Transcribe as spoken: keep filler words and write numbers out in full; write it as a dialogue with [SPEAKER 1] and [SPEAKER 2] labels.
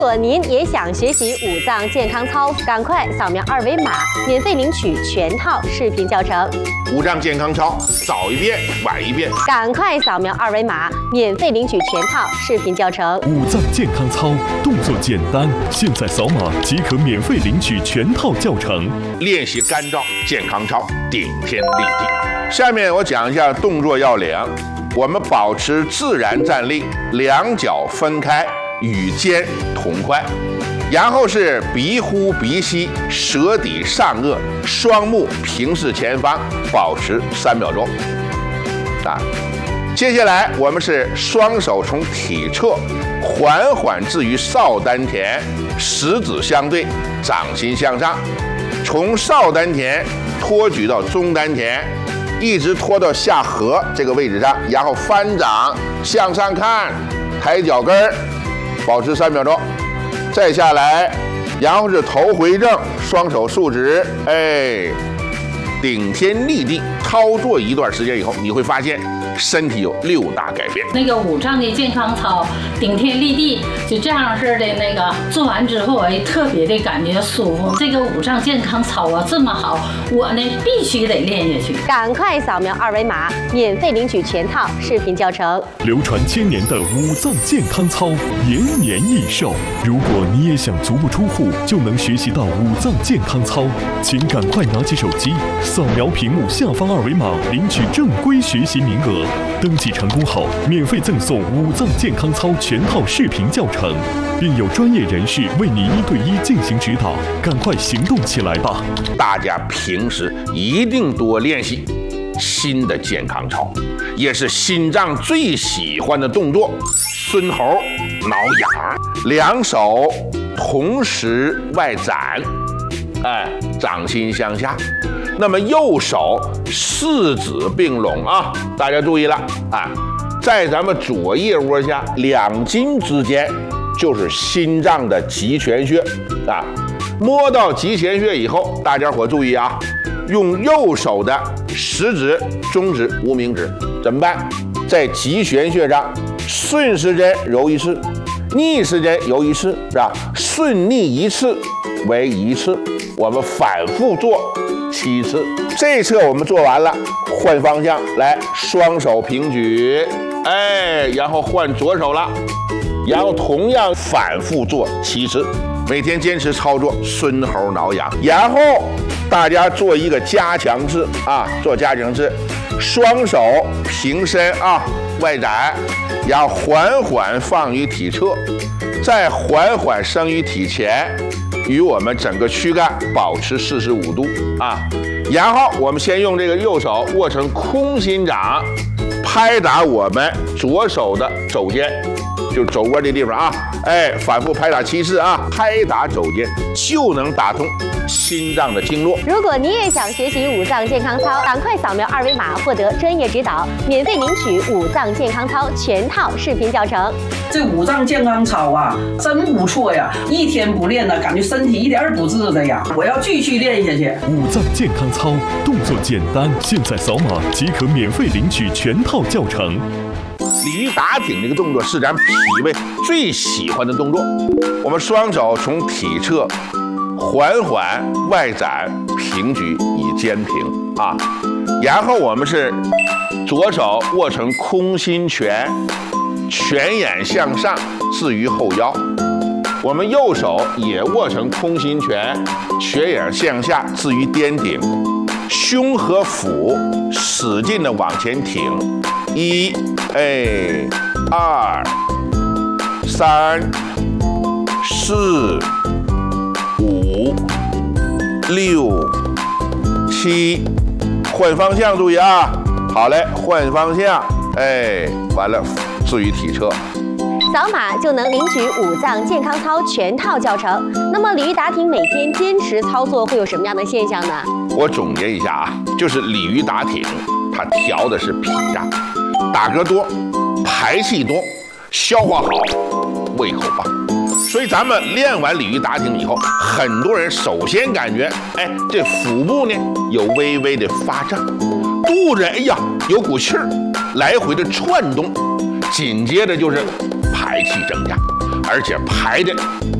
[SPEAKER 1] 如果您也想学习五脏健康操，赶快扫描二维码，免费领取全套视频教程。
[SPEAKER 2] 五脏健康操，早一遍晚一遍，
[SPEAKER 1] 赶快扫描二维码，免费领取全套视频教程。
[SPEAKER 3] 五脏健康操动作简单，现在扫码即可免费领取全套教程。
[SPEAKER 2] 练习干燥健康操，顶天立地。下面我讲一下动作要领，我们保持自然站立，两脚分开。与肩同宽，然后是鼻呼鼻吸，舌抵上颚，双目平视前方，保持三秒钟。啊，接下来我们是双手从体侧缓缓置于少丹田，食指相对，掌心向上，从少丹田托举到中丹田，一直拖到下颌这个位置上，然后翻掌向上看，抬脚跟儿。保持三秒钟，再下来，然后是头回正，双手竖直，哎，顶天立地。操作一段时间以后，你会发现身体有六大改变。
[SPEAKER 4] 那个五脏的健康操，顶天立地，就这样式的那个做完之后，哎，特别的感觉舒服。这个五脏健康操啊，这么好，我呢必须得练下去。
[SPEAKER 1] 赶快扫描二维码，免费领取全套视频教程。
[SPEAKER 3] 流传千年的五脏健康操，延年益寿。如果你也想足不出户就能学习到五脏健康操，请赶快拿起手机，扫描屏幕下方二维码，领取正规学习名额。登记成功后，免费赠送五脏健康操全套视频教程，并有专业人士为你一对一进行指导。赶快行动起来吧！
[SPEAKER 2] 大家平时一定多练习新的健康操，也是心脏最喜欢的动作——孙猴挠痒。两手同时外展，哎，掌心向下。那么右手四指并拢啊，大家注意了啊，在咱们左腋窝下两筋之间就是心脏的极泉穴啊。摸到极泉穴以后，大家伙注意啊，用右手的食指、中指、无名指怎么办？在极泉穴上顺时针揉一次，逆时针揉一次，是吧？顺逆一次为一次，我们反复做七次。这一侧我们做完了，换方向来，双手平举，哎，然后换左手了，然后同样反复做七次。每天坚持操作孙猴挠痒，然后大家做一个加强式啊，做加强式，双手平伸啊，外展，然后缓缓放于体侧，再缓缓升于体前，与我们整个躯干保持四十五度啊。然后我们先用这个右手握成空心掌，拍打我们左手的肘尖，就是肘窝这地方啊，哎，反复拍打七次啊，拍打肘尖就能打通心脏的经络。
[SPEAKER 1] 如果你也想学习五脏健康操，赶快扫描二维码获得专业指导，免费领取五脏健康操全套视频教程。
[SPEAKER 5] 这五脏健康操啊，真不错呀！一天不练呢，感觉身体一点儿不治的呀。我要继续练下去。
[SPEAKER 3] 五脏健康操动作简单，现在扫码即可免费领取全套教程。
[SPEAKER 2] 鲤鱼打挺这个动作是咱脾胃最喜欢的动作。我们双手从体侧缓缓外展，平举以肩平啊，然后我们是左手握成空心拳，拳眼向上置于后腰，我们右手也握成空心拳，拳眼向下置于颠顶，胸和腹使劲的往前挺，一，哎，二，三，四，五，六，七，换方向，注意啊！好嘞，换方向，哎，完了，置于体侧。
[SPEAKER 1] 扫码就能领取五脏健康操全套教程。那么鲤鱼打挺每天坚持操作会有什么样的现象呢？
[SPEAKER 2] 我总结一下啊，就是鲤鱼打挺，它调的是脾脏，打嗝多，排气多，消化好，胃口棒。所以咱们练完鲤鱼打挺以后，很多人首先感觉，哎，这腹部呢有微微的发胀，肚子哎呀有股气儿，来回的窜动，紧接着就是排气增加， 而且排的